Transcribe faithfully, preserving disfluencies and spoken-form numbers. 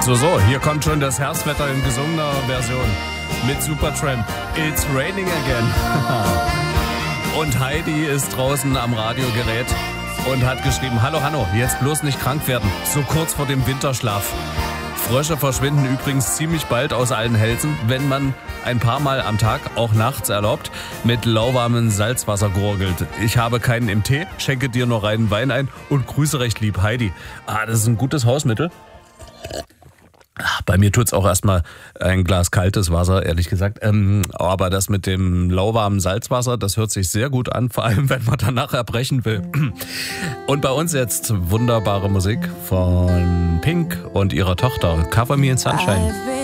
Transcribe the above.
So, so, hier kommt schon das Herbstwetter in gesungener Version mit Supertramp. It's raining again. Und Heidi ist draußen am Radiogerät und hat geschrieben, hallo Hanno, jetzt bloß nicht krank werden, so kurz vor dem Winterschlaf. Frösche verschwinden übrigens ziemlich bald aus allen Hälsen, wenn man ein paar Mal am Tag, auch nachts erlaubt, mit lauwarmem Salzwasser gurgelt. Ich habe keinen im Tee, schenke dir nur reinen Wein ein und grüße recht lieb Heidi. Ah, das ist ein gutes Hausmittel. Bei mir tut's auch erstmal ein Glas kaltes Wasser, ehrlich gesagt. Ähm, aber das mit dem lauwarmen Salzwasser, das hört sich sehr gut an, vor allem wenn man danach erbrechen will. Und bei uns jetzt wunderbare Musik von Pink und ihrer Tochter, Cover Me in Sunshine.